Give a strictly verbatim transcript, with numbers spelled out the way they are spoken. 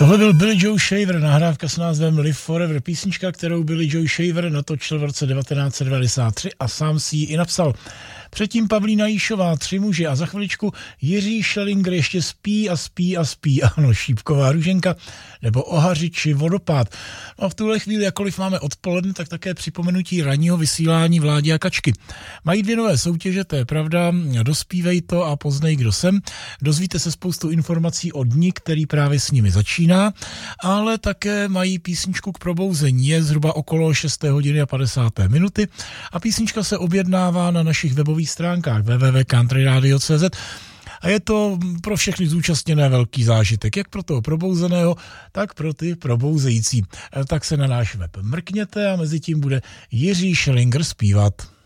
Tohle byl Billy Joe Shaver, nahrávka s názvem Live Forever, písnička, kterou Billy Joe Shaver natočil v roce devatenáct set devadesát tři a sám si ji i napsal. Předtím Pavlína Jíšová, Tři muži a za chviličku Jiří Schellinger ještě spí a spí a spí. Ano, Šípková růženka nebo Ohaři či Vodopád. No a v tuhle chvíli, jakkoliv máme odpoledne, tak také připomenutí ranního vysílání Vládi a Kačky. Mají dvě nové soutěže, to je pravda, dospívej to a poznej, kdo jsem. Dozvíte se spoustu informací o dni, který právě s nimi začíná, ale také mají písničku k probouzení, je zhruba okolo šesté hodiny a padesáté minuty a písnička se objednává na našich webových stránkách w w w tečka country radio tečka c z a je to pro všechny zúčastněné velký zážitek, jak pro toho probouzeného, tak pro ty probouzející. Tak se na náš web mrkněte a mezi tím bude Jiří Schellinger zpívat.